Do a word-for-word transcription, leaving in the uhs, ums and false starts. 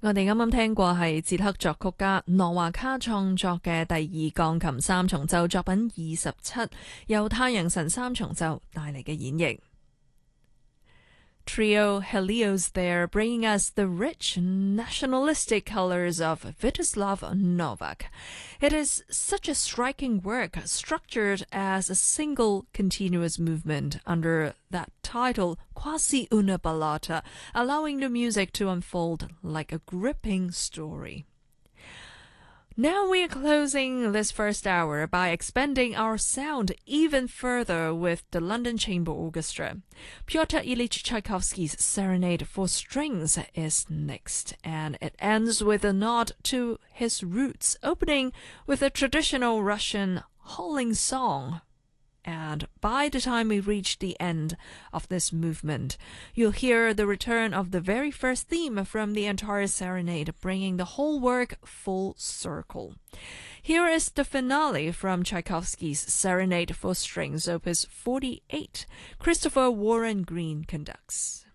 我哋啱啱聽過係捷克作曲家諾華卡創作嘅第二鋼琴三重奏作品二十七，由太陽神三重奏帶嚟嘅演繹。Trio Helios there, bringing us the rich nationalistic colors of Vyacheslav Novak. It is such a striking work, structured as a single continuous movement under that title, Quasi una ballata, allowing the music to unfold like a gripping story. Now we are closing this first hour by expanding our sound even further with the London Chamber Orchestra. Pyotr Ilyich Tchaikovsky's Serenade for Strings is next, and it ends with a nod to his roots, opening with a traditional Russian howling song. And by the time we reach the end of this movement, you'll hear the return of the very first theme from the entire serenade, bringing the whole work full circle. Here is the finale from Tchaikovsky's Serenade for Strings, opus forty-eight. Christopher Warren Green conducts.